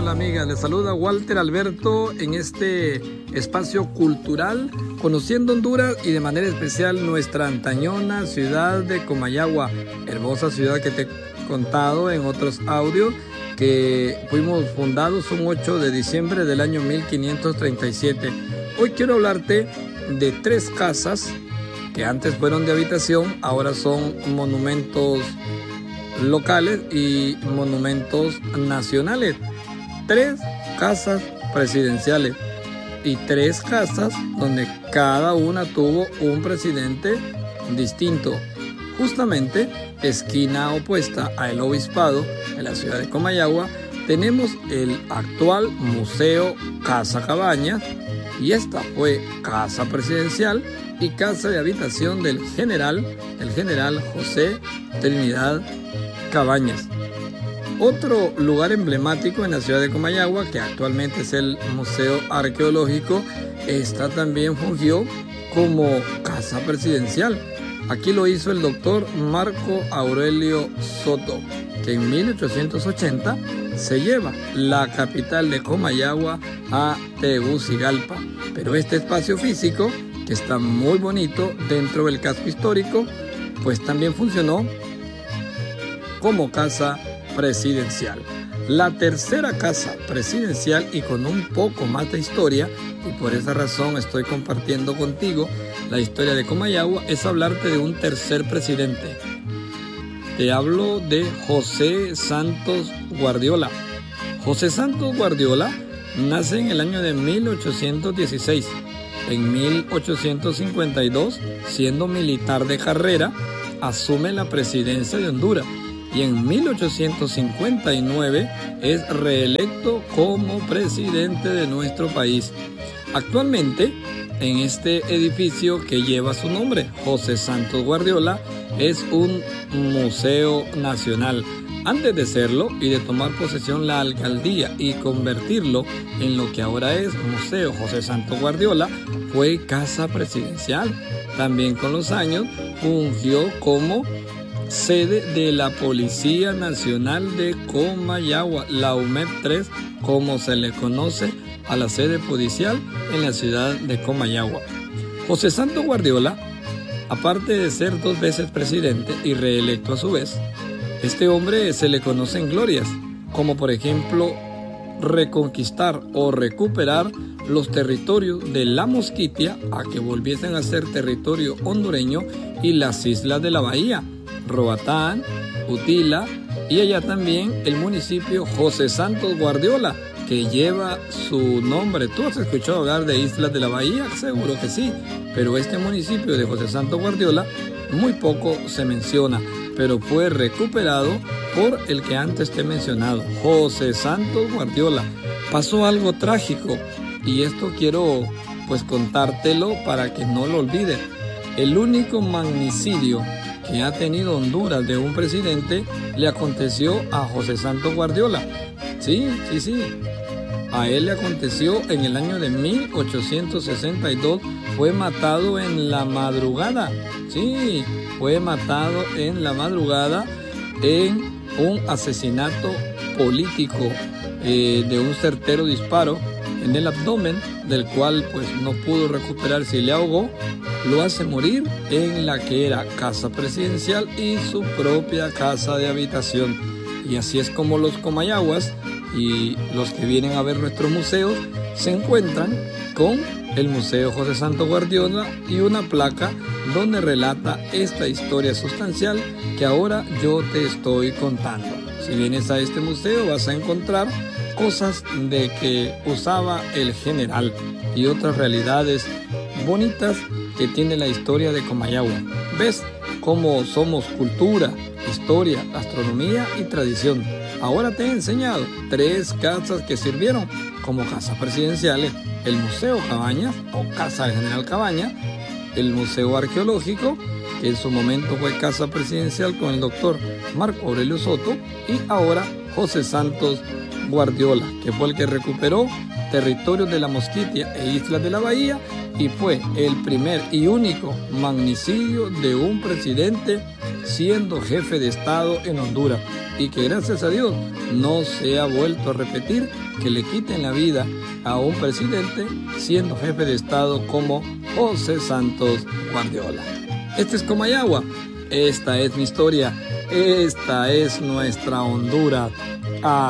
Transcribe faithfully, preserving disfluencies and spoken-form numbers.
Hola amiga, les saluda Walter Alberto en este espacio cultural, conociendo Honduras y de manera especial nuestra antañona ciudad de Comayagua, hermosa ciudad que te he contado en otros audios, que fuimos fundados un ocho de diciembre del año mil quinientos treinta y siete. Hoy quiero hablarte de tres casas que antes fueron de habitación, ahora son monumentos locales y monumentos nacionales. Tres casas presidenciales y tres casas donde cada una tuvo un presidente distinto. Justamente, esquina opuesta al obispado de la ciudad de Comayagua, tenemos el actual Museo Casa Cabañas, y esta fue casa presidencial y casa de habitación del general, el general José Trinidad Cabañas. Otro lugar emblemático en la ciudad de Comayagua, que actualmente es el Museo Arqueológico, esta también fungió como casa presidencial. Aquí lo hizo el doctor Marco Aurelio Soto, que en mil ochocientos ochenta se lleva la capital de Comayagua a Tegucigalpa. Pero este espacio físico, que está muy bonito dentro del casco histórico, pues también funcionó como casa presidencial. La tercera casa presidencial, y con un poco más de historia, y por esa razón estoy compartiendo contigo la historia de Comayagua, es hablarte de un tercer presidente. Te hablo de José Santos Guardiola. José Santos Guardiola nace en el año de mil ochocientos dieciséis. En mil ochocientos cincuenta y dos, siendo militar de carrera, asume la presidencia de Honduras. Y en mil ochocientos cincuenta y nueve es reelecto como presidente de nuestro país. Actualmente, en este edificio que lleva su nombre, José Santos Guardiola, es un museo nacional. Antes de serlo y de tomar posesión la alcaldía y convertirlo en lo que ahora es Museo José Santos Guardiola, fue casa presidencial. También con los años fungió como sede de la Policía Nacional de Comayagua, la U M E P tres, como se le conoce a la sede judicial en la ciudad de Comayagua. José Santos Guardiola, aparte de ser dos veces presidente y reelecto a su vez, este hombre se le conocen glorias, como por ejemplo reconquistar o recuperar los territorios de La Mosquitia a que volviesen a ser territorio hondureño, y las islas de la bahía, Roatán, Utila, y allá también el municipio José Santos Guardiola, que lleva su nombre. ¿Tú has escuchado hablar de Islas de la Bahía? Seguro que sí, pero este municipio de José Santos Guardiola muy poco se menciona, pero fue recuperado por el que antes te he mencionado, José Santos Guardiola. Pasó algo trágico, y esto quiero pues contártelo para que no lo olvides. El único magnicidio que ha tenido Honduras de un presidente le aconteció a José Santos Guardiola. Sí, sí, sí. A él le aconteció en el año de mil ochocientos sesenta y dos. Fue matado en la madrugada. Sí, fue matado en la madrugada en un asesinato político eh, de un certero disparo en el abdomen, del cual pues no pudo recuperarse y le ahogó. Lo hace morir en la que era casa presidencial y su propia casa de habitación. Y así es como los comayaguas y los que vienen a ver nuestros museos se encuentran con el Museo José Santos Guardiola y una placa donde relata esta historia sustancial que ahora yo te estoy contando. Si vienes a este museo vas a encontrar cosas de que usaba el general y otras realidades bonitas que tiene la historia de Comayagua. ¿Ves cómo somos cultura, historia, gastronomía y tradición? Ahora te he enseñado tres casas que sirvieron como casas presidenciales: el Museo Cabañas o Casa del General Cabañas, el Museo Arqueológico, que en su momento fue casa presidencial con el doctor Marco Aurelio Soto, y ahora José Santos Guardiola, que fue el que recuperó territorios de la Mosquitia e Islas de la Bahía, y fue el primer y único magnicidio de un presidente siendo jefe de Estado en Honduras, y que gracias a Dios no se ha vuelto a repetir que le quiten la vida a un presidente siendo jefe de Estado como José Santos Guardiola. Este es Comayagua, esta es mi historia, esta es nuestra Honduras.